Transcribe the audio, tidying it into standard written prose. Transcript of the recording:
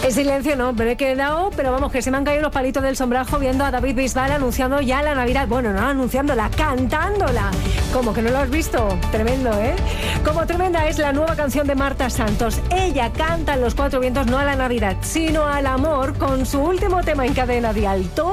En silencio no, pero he quedado, pero vamos, que se me han caído los palitos del sombrajo viendo a David Bisbal anunciando ya la Navidad. Bueno, no anunciándola, cantándola. ¿Cómo que no lo has visto? Tremendo, ¿eh? Como tremenda es la nueva canción de Marta Santos. Ella canta en los cuatro vientos no a la Navidad, sino al amor con su último tema en cadena de alto.